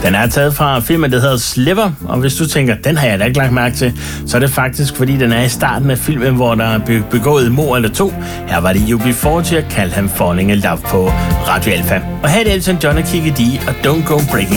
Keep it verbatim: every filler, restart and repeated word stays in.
Den er taget fra filmen, der hedder Sliver, og hvis du tænker, den har jeg da ikke lagt mærke til, så er det faktisk, fordi den er i starten af filmen, hvor der er begået et mord eller to. Her var det U B fyrre, kaldte han Falling in Love på Radio Alpha. Og her er det Elton John og Kiki D og Don't Go Breaking